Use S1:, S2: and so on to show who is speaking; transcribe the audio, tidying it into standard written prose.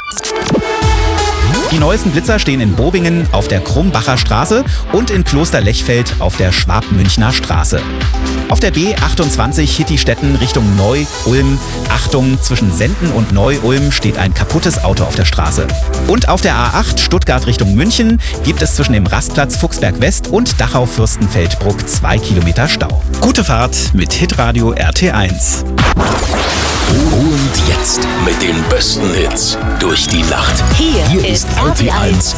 S1: Die neuesten Blitzer stehen in Bobingen auf der Krumbacher Straße und in Kloster-Lechfeld auf der Schwabmünchner Straße. Auf der B28 Hittistetten Richtung Neu-Ulm. Achtung, zwischen Senden und Neu-Ulm steht ein kaputtes Auto auf der Straße. Und auf der A8 Stuttgart Richtung München gibt es zwischen dem Rastplatz Fuchsberg West und Dachau-Fürstenfeldbruck 2 Kilometer Stau. Gute Fahrt mit Hitradio RT1.
S2: Und jetzt mit den besten Hits durch die Nacht.
S3: Hier ist
S2: RT1